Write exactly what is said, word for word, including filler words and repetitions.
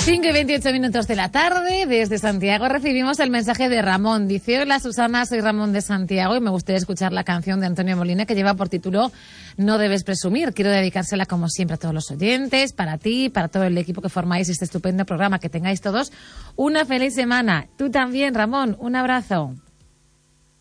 cinco y veintiocho minutos de la tarde, desde Santiago recibimos el mensaje de Ramón. Dice: hola Susana, soy Ramón de Santiago y me gustaría escuchar la canción de Antonio Molina que lleva por título No debes presumir. Quiero dedicársela como siempre a todos los oyentes, para ti, para todo el equipo que formáis este estupendo programa. Que tengáis todos una feliz semana. Tú también, Ramón, un abrazo.